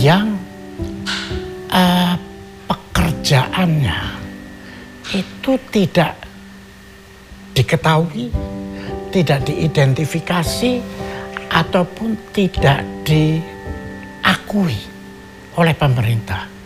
yang pekerjaannya itu tidak diketahui, tidak diidentifikasi, ataupun tidak diakui oleh pemerintah.